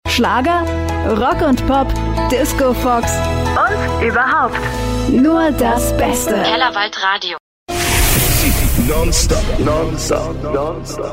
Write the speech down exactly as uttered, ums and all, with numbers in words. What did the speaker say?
Schlager, Rock und Pop, Disco Fox und überhaupt nur das Beste. Kellerwald Radio. Non-stop, non-stop, non-stop.